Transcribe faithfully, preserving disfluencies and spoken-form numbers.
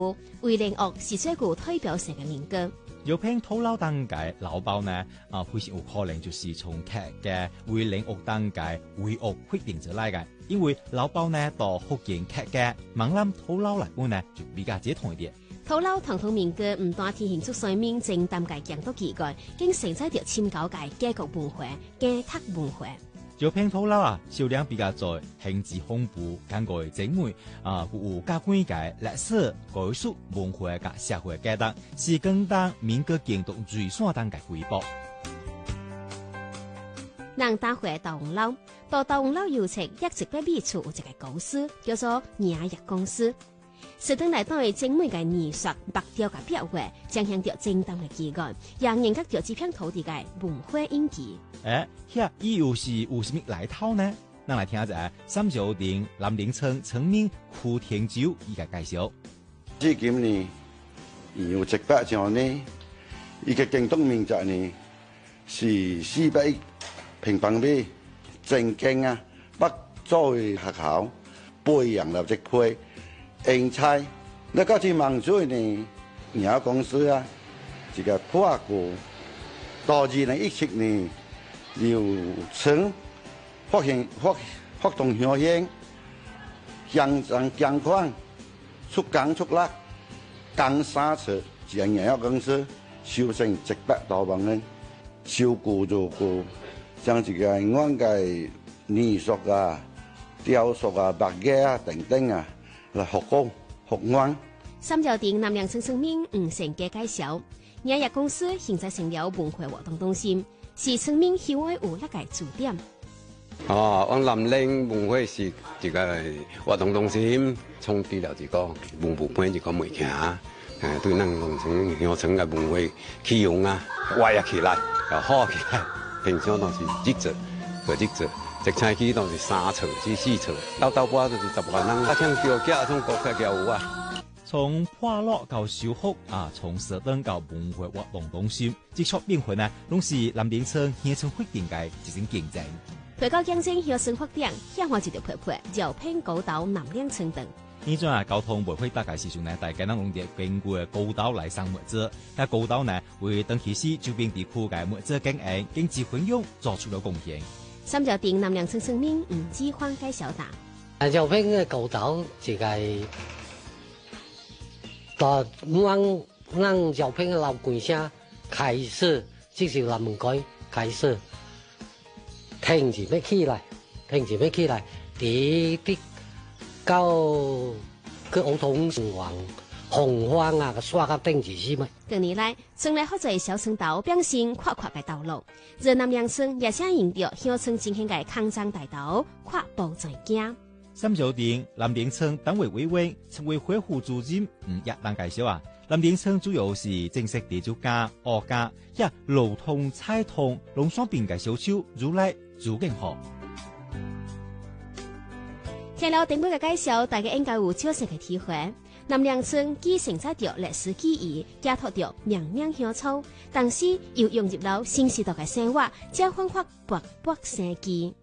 為靈樂是最具代表性嘅民歌。 有篇土樓當界老包呢，啊，非常有可能就是從劇嘅為靈樂當界為樂決定咗嚟嘅，因為老包呢到福建劇嘅閩南土樓嚟講呢就比較接同一點。 土樓傳統民歌唔單體現出上面正當嘅強度幾個，更承載着深厚嘅歌曲文化、歌曲文化。 有篇土樓啊，銷量比較在興致豐富、更加精美啊，有加關嘅歷史、藝術、文化嘅社會價值，是更當民歌行動最山當嘅回報。 人打回大紅樓，到大紅樓遊程一直被秘出有一個公司，叫做雅逸公司。實登來對精美嘅藝術、白雕嘅表現，彰顯着正當嘅基幹，讓人覺着這片土地嘅文化印記。 誒，遐伊又是有什麼來頭呢？咱來聽一下三九零南寧村村民胡天洲伊個介紹。 至今呢，有一百場呢，伊個競動面積呢是四百平方米，正經啊，北作為學校培養了一批人才。那個是望水呢，雅公司啊，一個跨國到二零一七年。由村發現發發動效應，向上健康出工出力，更三次將雅逸公司收成一百多萬人，收顧做顧，將這個安嘅藝術啊、雕塑啊、白雞啊等等啊來復工復安。 三角亭南洋村村民吳成嘅介紹，雅逸公司現在成了文化活動中心。是村民喜愛有那個主點。 哦，我南寧文化是一個活動中心，創立了一個文物館一個媒體，誒，對咱農村鄉村嘅文化起用啊，活躍起來，又好起來。平常都是日做，個日做，一星期都是三次至四次，到到尾就是十萬人。啊，像雕刻，像國客叫有啊。 從破落到修復啊，從設登到文化活動中心，接觸變化呢，攏是南寧村鄉村發展嘅一種競爭。 回到競爭鄉村發展，向外一條配配，就偏高島南嶺村等。 呢種啊交通唔會大概時陣呢，大家能用啲經過高島來上物資，喺高島呢為登記市周邊地區嘅物資經營、經濟運用做出咗貢獻。 三角亭南嶺村村民吳志歡介紹答： 啊，就偏嘅高島就係。到我我照片老鬼聲開始，即是南門街開始，停住咩起來，停住咩起來，啲啲到個奧通城隍紅花啊個刷甲頂住是咪？ 近年來，村內好在小村道變成闊闊嘅道路，而南洋村也想引着鄉村進行嘅康莊大道，跨步在行。 三九亭南寧村黨委委員、村委會副主任吳一蘭介紹啊，南寧村主要是正式地主家、惡家、一路通、菜通、農商品嘅小丘，如來做更好。 聽了頂部嘅介紹，大家應該有少少嘅體會。南寧村既承載着歷史記憶，寄託着命命鄉草，但是又融入了新時代嘅生活，將煥發勃勃生機。